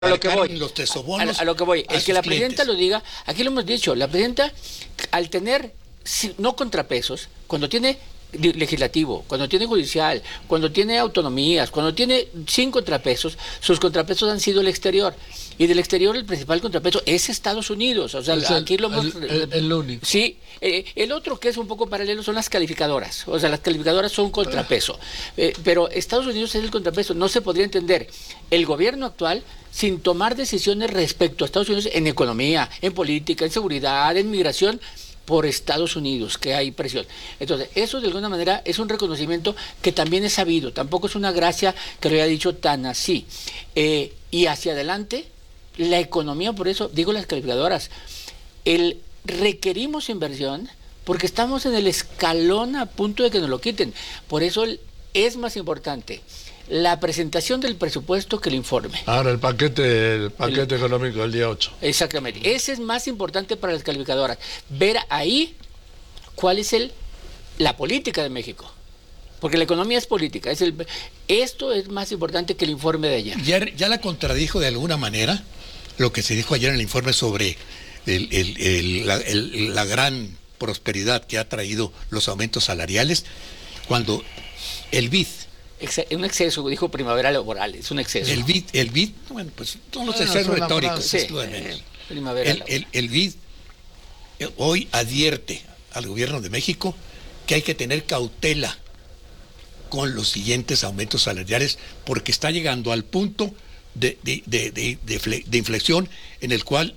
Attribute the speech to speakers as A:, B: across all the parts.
A: A lo que voy,
B: los tesobonos
A: a lo que voy, el que la presidenta
B: clientes.
A: lo diga, aquí lo hemos dicho, la presidenta al tener no contrapesos, cuando tiene legislativo, cuando tiene judicial, cuando tiene autonomías, cuando tiene 5 contrapesos, sus contrapesos han sido el exterior. Y del exterior el principal contrapeso es Estados Unidos. O sea,
C: es
A: aquí lo hemos...
C: el único.
A: Sí, el otro que es un poco paralelo son las calificadoras. O sea, las calificadoras son contrapeso. Pero Estados Unidos es el contrapeso. No se podría entender el gobierno actual sin tomar decisiones respecto a Estados Unidos en economía, en política, en seguridad, en migración, por Estados Unidos, que hay presión. Entonces, eso de alguna manera es un reconocimiento que también es sabido, tampoco es una gracia que lo haya dicho tan así. Y hacia adelante, la economía, por eso digo las calificadoras, requerimos inversión porque estamos en el escalón a punto de que nos lo quiten. Por eso es más importante la presentación del presupuesto que el informe.
C: Ahora el paquete económico del día 8.
A: Exactamente. Ese es más importante para las calificadoras. Ver ahí cuál es la política de México. Porque la economía es política. Esto es más importante que el informe de ayer.
B: Ya la contradijo de alguna manera lo que se dijo ayer en el informe sobre la gran prosperidad que ha traído los aumentos salariales, cuando el BID,
A: un exceso, dijo Primavera Laboral, es un exceso.
B: El BID, bueno, pues son los excesos retóricos.
A: Sí,
B: el BID hoy advierte al gobierno de México que hay que tener cautela con los siguientes aumentos salariales porque está llegando al punto de inflexión en el cual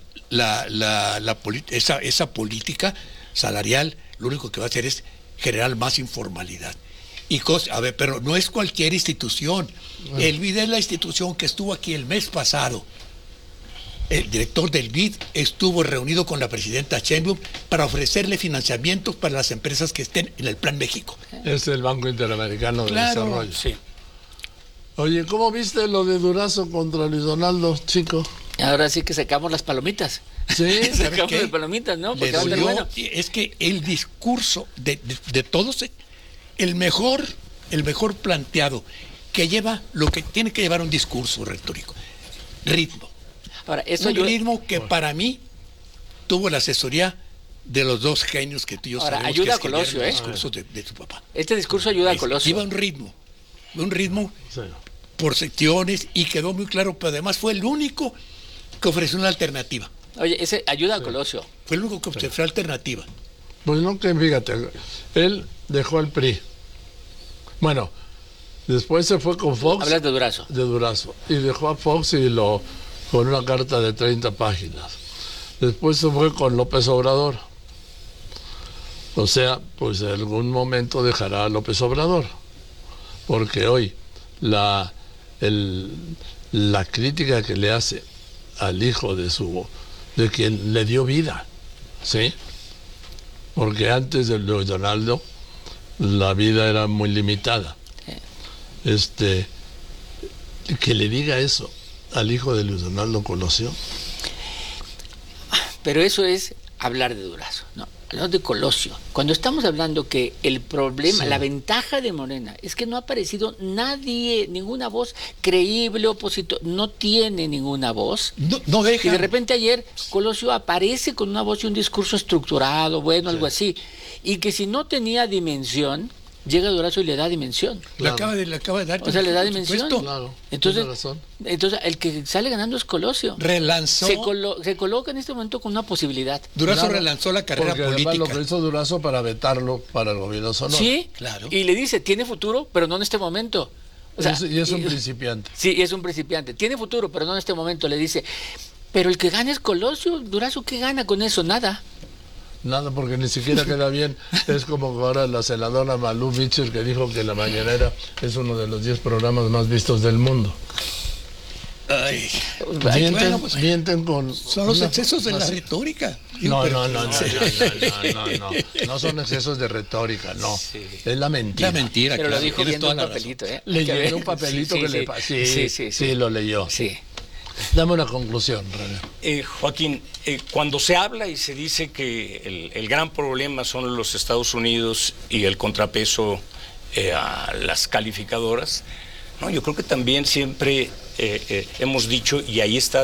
B: esa política salarial lo único que va a hacer es generar más informalidad. Pero no es cualquier institución. El BID es la institución que estuvo aquí el mes pasado. El director del BID estuvo reunido con la presidenta Sheinbaum para ofrecerle financiamientos para las empresas que estén en el Plan México.
C: Es el Banco Interamericano de Desarrollo.
A: Sí.
C: Oye, ¿cómo viste lo de Durazo contra Luis Donaldo, chico?
A: Ahora sí que sacamos las palomitas.
C: Sí,
A: sacamos las palomitas, ¿no? Porque
B: bueno. Es que el discurso de todos, el mejor planteado, que lleva lo que tiene que llevar un discurso retórico, ritmo.
A: Ahora,
B: ritmo que para mí tuvo la asesoría de los dos genios que tú y yo sabemos
A: ayuda
B: que
A: a Colosio,
B: el discurso de su papá.
A: Este discurso ayuda a Colosio.
B: Lleva un ritmo sí, por secciones y quedó muy claro, pero además fue el único que ofreció una alternativa.
A: Oye, ese ayuda a Colosio.
B: Fue el único que ofreció alternativa.
C: Pues no, que fíjate, él dejó al PRI. Bueno, después se fue con Fox.
A: Hablas de Durazo.
C: De Durazo. Y dejó a Fox con una carta de 30 páginas. Después se fue con López Obrador. O sea, pues en algún momento dejará a López Obrador. Porque hoy la crítica que le hace al hijo de quien le dio vida, ¿sí? Porque antes de Luis Donaldo la vida era muy limitada. Que le diga eso al hijo de Luis Donaldo Colosio.
A: Pero eso es hablar de Durazo, ¿no? Hablamos de Colosio. Cuando estamos hablando que el problema, sí, la ventaja de Morena es que no ha aparecido nadie, ninguna voz creíble, opositor, no tiene ninguna voz.
B: No deja.
A: Y de repente ayer Colosio aparece con una voz y un discurso estructurado, bueno, sí, algo así. Y que si no tenía dimensión, llega Durazo y le da dimensión.
C: Claro.
B: Le acaba de dar.
A: O sea, le da dimensión.
C: Claro.
A: Entonces, el que sale ganando es Colosio.
B: Relanzó.
A: Se coloca en este momento con una posibilidad.
B: Durazo relanzó la carrera política.
C: Lo que hizo Durazo para vetarlo para el gobierno Sonora.
A: Sí, claro. Y le dice, tiene futuro, pero no en este momento. O sea,
C: y es un principiante.
A: Sí, es un principiante. Tiene futuro, pero no en este momento. Le dice, pero el que gana es Colosio. Durazo, ¿qué gana con eso? Nada.
C: Nada, porque ni siquiera queda bien. Es como ahora la senadora Malú Mitchell, que dijo que La Mañanera es uno de los 10 programas más vistos del mundo.
B: Ay,
C: mienten con...
B: Son los excesos de la retórica.
C: No son excesos de retórica, no. Sí. Es la mentira.
B: La mentira,
A: pero
B: claro,
A: lo dijo viendo un papelito,
C: Leyendo un papelito que le pasó. Sí, lo leyó.
A: Sí.
C: Dame una conclusión, René.
D: Joaquín, cuando se habla y se dice que el gran problema son los Estados Unidos y el contrapeso a las calificadoras, no, yo creo que también siempre hemos dicho, y ahí está